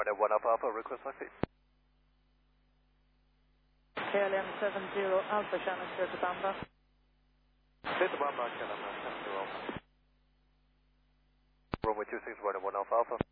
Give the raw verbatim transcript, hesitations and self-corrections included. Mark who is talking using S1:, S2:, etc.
S1: Runway one Alpha Alpha, request taxi.
S2: K L M seven zero Alpha, channel clear to Bamba.
S1: Clear to Bamba, K L M seven zero Alpha. Runway two six, runway one Alpha Alpha.